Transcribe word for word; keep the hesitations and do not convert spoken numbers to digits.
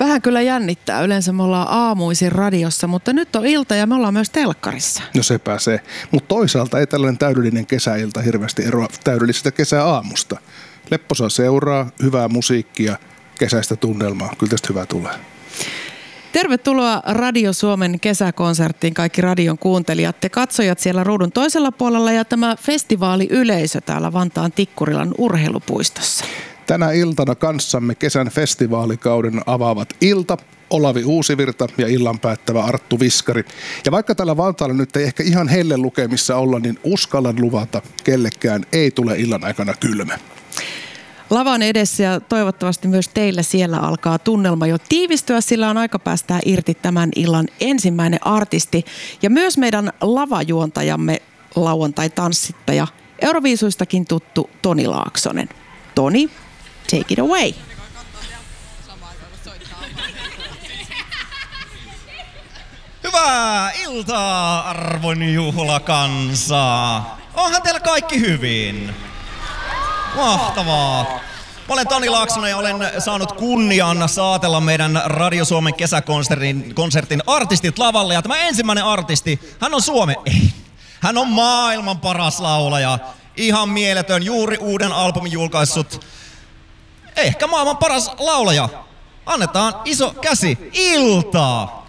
vähän kyllä jännittää. Yleensä me ollaan aamuisin radiossa, mutta nyt on ilta ja me ollaan myös telkkarissa. No sepä se. Mutta toisaalta ei tällainen täydellinen kesäilta hirveästi eroa täydellisestä kesäaamusta. Lepposaa seuraa, hyvää musiikkia, kesäistä tunnelmaa. Kyllä tästä hyvä tulee. Tervetuloa Radio Suomen kesäkonserttiin kaikki radion kuuntelijat ja katsojat siellä ruudun toisella puolella ja tämä festivaaliyleisö täällä Vantaan Tikkurilan urheilupuistossa. Tänä iltana kanssamme kesän festivaalikauden avaavat Ilta, Olavi Uusivirta ja illan päättävä Arttu Viskari. Ja vaikka täällä Vantaalla nyt ei ehkä ihan helle lukemissa olla, niin uskallan luvata, kellekään ei tule illan aikana kylmä. Lavan edessä ja toivottavasti myös teillä siellä alkaa tunnelma jo tiivistyä, sillä on aika päästää irti tämän illan ensimmäinen artisti ja myös meidän lavajuontajamme lauantai-tanssittaja, Euroviisuistakin tuttu Toni Laaksonen. Toni, take it away. Hyvää iltaa, arvon juhlakansa. Onhan teillä kaikki hyvin? Mahtavaa. Mä olen Toni Laaksonen ja olen saanut kunnian saatella meidän Radio Suomen kesäkonsertin konsertin artistit lavalle. Ja tämä ensimmäinen artisti, hän on Suomen, ei, hän on maailman paras laulaja. Ihan mieletön, juuri uuden albumin julkaissut. Ehkä maailman paras laulaja. Annetaan iso käsi Iltaa.